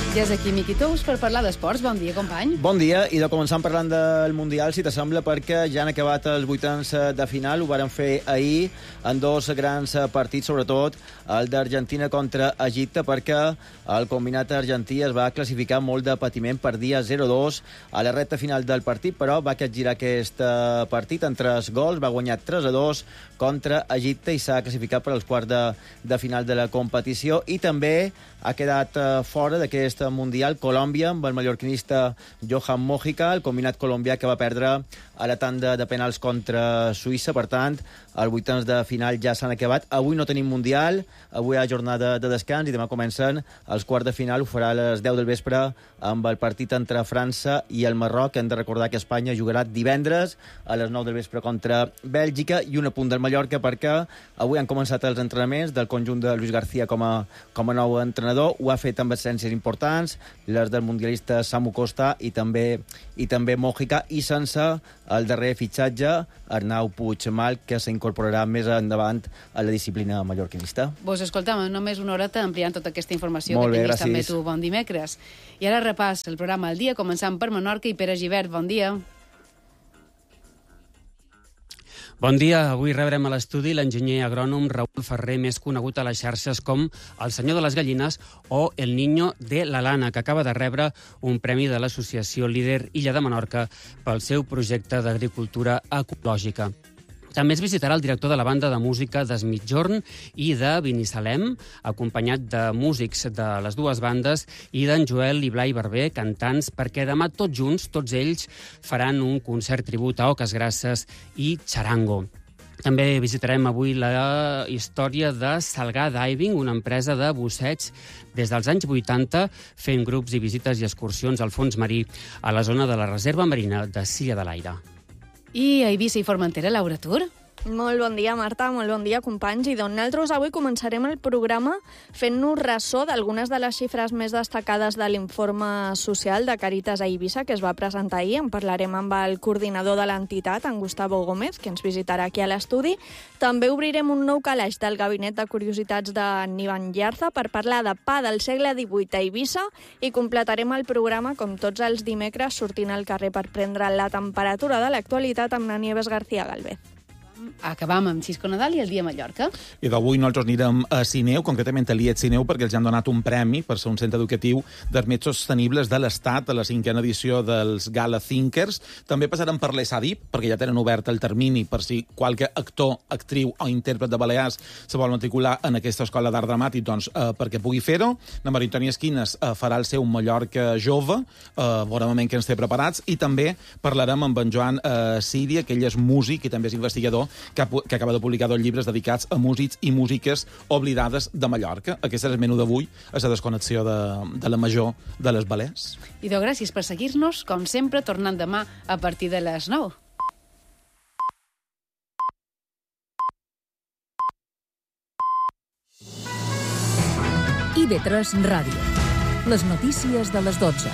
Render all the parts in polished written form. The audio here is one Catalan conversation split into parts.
Ja és aquí Miqui Tous per parlar d'esports. Bon dia, company. Bon dia, i de començar parlant del Mundial, si t'assembla, perquè ja han acabat els vuitens de final. Ho varen fer ahir en dos grans partits, sobretot el d'Argentina contra Egipte, perquè el combinat argentí es va classificar molt de patiment, perdia 0-2 a la recta final del partit, però va capgirar aquest partit en 3 gols, va guanyar 3-2 contra Egipte i s'ha classificat per als quarts de final de la competició. I també ha quedat fora d'aquest Mundial Colòmbia, amb el mallorquinista Johan Mojica, el combinat colombià que va perdre a la tanda de penals contra Suïssa. Per tant, els vuitens de final ja s'han acabat. Avui no tenim Mundial, avui hi ha jornada de descans i demà comencen els quarts de final. Ho farà a les 10 del vespre amb el partit entre França i el Marroc. Hem de recordar que Espanya jugarà divendres a les 9 del vespre contra Bèlgica. I un apunt del Mallorca, perquè avui han començat els entrenaments del conjunt de Luis García com a nou entrenador. Ho ha fet amb absències importants, les del mundialista Samu Costa i també Mojica, i sense el darrer fitxatge, Arnau Puigmal, que s'incorporarà més endavant a la disciplina mallorquinista. Vos escoltam, només una horeta ampliant tota aquesta informació. Molt que bé, tinguis gràcies. també tu. Bon dimecres. I ara repàs el programa al dia, començant per Menorca i Pere Gibert. Bon dia. Bon dia. Avui rebrem a l'estudi l'enginyer agrònom Raül Ferrer, més conegut a les xarxes com el senyor de les gallines o el niño de la lana, que acaba de rebre un premi de l'associació Líder Illa de Menorca pel seu projecte d'agricultura ecològica. També es visitarà el director de la banda de música d'Es Migjorn i de Binissalem, acompanyat de músics de les dues bandes i d'en Joel i Blai Barber, cantants, perquè demà tots junts, tots ells, faran un concert tribut a Oques Grasses i Charango. També visitarem avui la història de Salgar Diving, una empresa de busseig des dels anys 80, fent grups i visites i excursions al fons marí a la zona de la Reserva Marina de Silla de l'Aire. I a Eivissa i Formentera, Laura Tur. Molt bon dia, Marta, molt bon dia, companys. I doncs nosaltres avui començarem el programa fent-nos ressò d'algunes de les xifres més destacades de l'informe social de Càritas a Eivissa, que es va presentar ahir. En parlarem amb el coordinador de l'entitat, en Gustavo Gómez, que ens visitarà aquí a l'estudi. També obrirem un nou calaix del Gabinet de Curiositats d'en Ivan Llarza per parlar de pa del segle XVIII a Eivissa i completarem el programa, com tots els dimecres, sortint al carrer per prendre la temperatura de l'actualitat amb la Nieves García Galvez. Acabam amb Xisco Nadal i el dia a Mallorca. I d'avui nosaltres anirem a Sineu, concretament a l'IET Sineu, perquè els han donat un premi per ser un centre educatiu dels més sostenibles de l'Estat a la 5a edició dels Gala Thinkers. També passarem per l'ESADIP, perquè ja tenen obert el termini per si qualque actor, actriu o intèrpret de Balears se vol matricular en aquesta escola d'art dramàtic, doncs perquè pugui fer-ho. La Maria Antònia Esquines farà el seu Mallorca jove, veurem que ens té preparats, i també parlarem amb en Joan Síria, que ell és músic i també és investigador, que acaba de publicar 2 llibres dedicats a músics i músiques oblidades de Mallorca. Aquest és el menú d'avui, és la desconnexió de la major de les Balears. I gràcies per seguir-nos, com sempre, tornant demà a partir de les 9. IB3 Ràdio. Les notícies de les 12.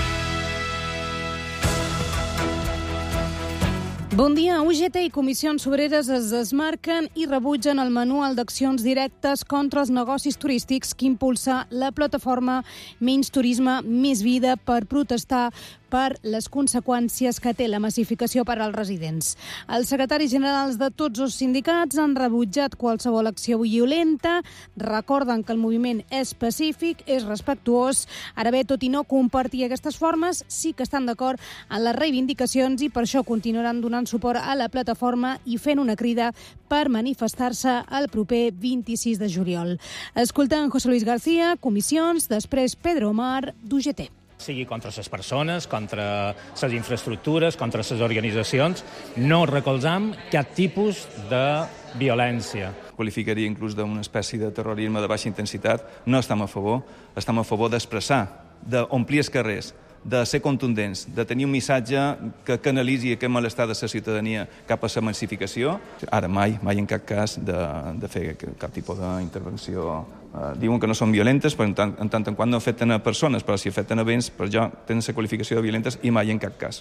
Bon dia. UGT i Comissions Obreres es desmarquen i rebutgen el manual d'accions directes contra els negocis turístics que impulsa la plataforma Menys Turisme, Més Vida per protestar per les conseqüències que té la massificació per als residents. Els secretaris generals de tots els sindicats han rebutjat qualsevol acció violenta, recorden que el moviment és pacífic, és respectuós. Ara bé, tot i no compartir aquestes formes, sí que estan d'acord en les reivindicacions i per això continuaran donant suport a la plataforma i fent una crida per manifestar-se el proper 26 de juliol. Escoltant José Luis García, Comissions, després Pedro Omar, d'UGT. Sigui contra les persones, contra les infraestructures, contra les organitzacions. No recolzam cap tipus de violència. Qualificaria inclús d'una espècie de terrorisme de baixa intensitat. No estem a favor d'expressar, d'omplir els carrers, de ser contundents, de tenir un missatge que canalitzi aquest malestar de la ciutadania cap a la massificació. Ara mai en cap cas de fer cap tipus d'intervenció. Diuen que no són violentes, però en tant en quant no afecten a persones, però si afecten a béns, per jo tenen la qualificació de violentes i mai en cap cas.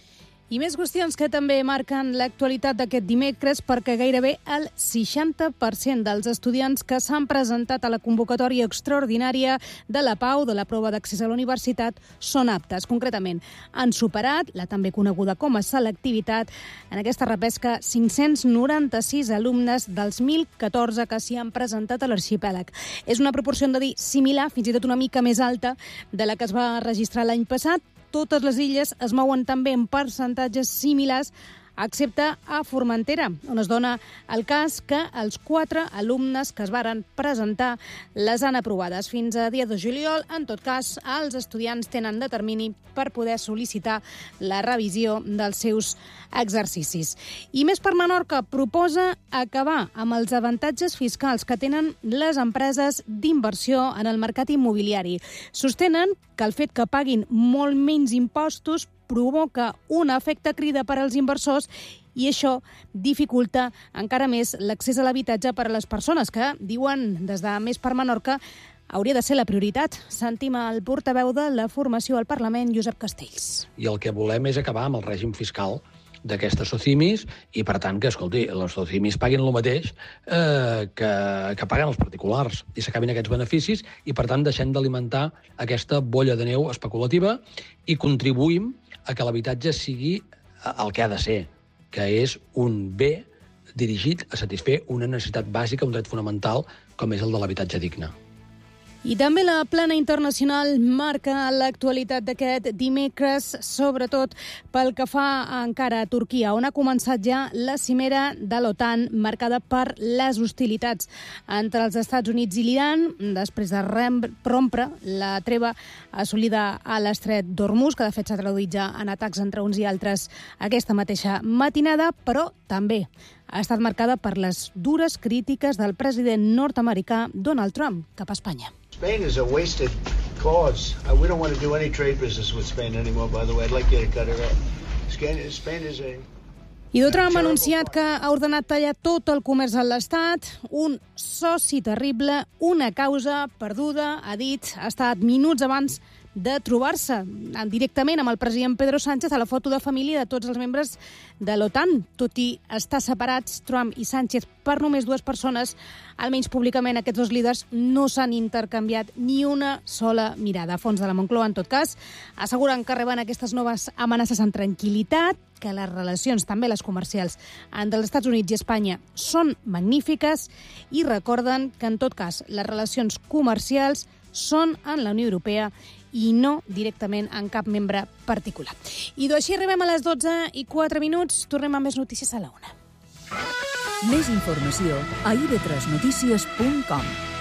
I més qüestions que també marquen l'actualitat d'aquest dimecres, perquè gairebé el 60% dels estudiants que s'han presentat a la convocatòria extraordinària de la PAU, de la prova d'accés a la universitat, són aptes. Concretament, han superat la també coneguda com a selectivitat en aquesta repesca 596 alumnes dels 1.014 que s'hi han presentat a l'arxipèlag. És una proporció, hem de dir, similar, fins i tot una mica més alta, de la que es va registrar l'any passat. Totes les illes es mouen també en percentatges similars, excepte a Formentera, on es dona el cas que els 4 alumnes que es varen presentar les han aprovades. Fins a dia 2 de juliol, en tot cas, els estudiants tenen de termini per poder sol·licitar la revisió dels seus exercicis. I Més per Menorca proposa acabar amb els avantatges fiscals que tenen les empreses d'inversió en el mercat immobiliari. Sostenen que el fet que paguin molt menys impostos provoca un efecte crida per als inversors i això dificulta encara més l'accés a l'habitatge per a les persones que, diuen des de Més per Menorca, hauria de ser la prioritat. Sentim el portaveu de la formació al Parlament, Josep Castells. I el que volem és acabar amb el règim fiscal d'aquestes SOCIMIs i, per tant, que, escolti, les SOCIMIs paguin el mateix que paguen els particulars i s'acabin aquests beneficis i, per tant, deixem d'alimentar aquesta bolla de neu especulativa i contribuïm a que l'habitatge sigui el que ha de ser, que és un bé dirigit a satisfer una necessitat bàsica, un dret fonamental, com és el de l'habitatge digne. I també la plana internacional marca l'actualitat d'aquest dimecres, sobretot pel que fa encara a Turquia, on ha començat ja la cimera de l'OTAN, marcada per les hostilitats entre els Estats Units i l'Iran, després de rompre la treva assolida a l'estret d'Hormuz, que de fet s'ha traduït ja en atacs entre uns i altres aquesta mateixa matinada, però també ha estat marcada per les dures crítiques del president nord-americà Donald Trump cap a Espanya. Spain is a wasted cause. We don't want to do any trade business with Spain anymore, by the way. I'd like you to cut it off. Spain is a... I Trump ha anunciat que ha ordenat tallar tot el comerç a l'Estat, un soci terrible, una causa perduda, ha dit, ha estat minuts abans de trobar-se directament amb el president Pedro Sánchez a la foto de família de tots els membres de l'OTAN. Tot i estar separats, Trump i Sánchez, per només 2 persones, almenys públicament aquests 2 líders no s'han intercanviat ni una sola mirada. A fons de la Moncloa, en tot cas, asseguren que reben aquestes noves amenaces amb tranquil·litat, que les relacions, també les comercials, entre els Estats Units i Espanya són magnífiques i recorden que, en tot cas, les relacions comercials són en la Unió Europea i no directament en cap membre particular. I així arribem a les 12:04. Tornem amb més notícies a la 1. Més informació a ib3notícies.com.